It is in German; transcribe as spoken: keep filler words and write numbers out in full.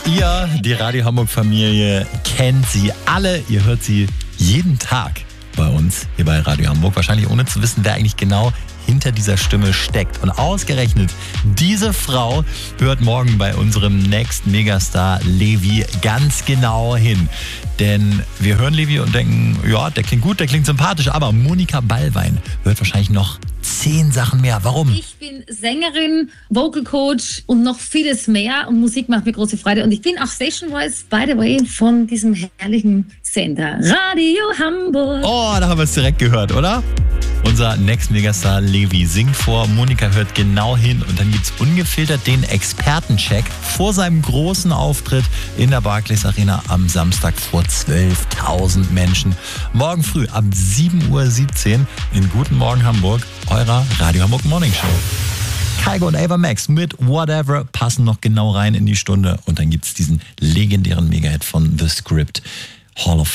Ihr, die Radio Hamburg-Familie, kennt sie alle. Ihr hört sie jeden Tag bei uns hier bei Radio Hamburg. Wahrscheinlich ohne zu wissen, wer eigentlich genau hinter dieser Stimme steckt. Und ausgerechnet diese Frau hört morgen bei unserem nächsten Megastar Levi ganz genau hin. Denn wir hören Levi und denken, ja, der klingt gut, der klingt sympathisch, aber Monika Ballwein hört wahrscheinlich noch zehn Sachen mehr. Warum? Ich bin Sängerin, Vocal Coach und noch vieles mehr und Musik macht mir große Freude. Und ich bin auch Station Voice, by the way, von diesem herrlichen Sender Radio Hamburg. Oh, da haben wir es direkt gehört, oder? Unser Next Megastar Levi singt vor, Monika hört genau hin und dann gibt's ungefiltert den Expertencheck vor seinem großen Auftritt in der Barclays Arena am Samstag vor zwölftausend Menschen. Morgen früh ab sieben Uhr siebzehn in Guten Morgen Hamburg, eurer Radio Hamburg Morning Show. Kygo und Ava Max mit Whatever passen noch genau rein in die Stunde und dann gibt's diesen legendären Megahit von The Script, Hall of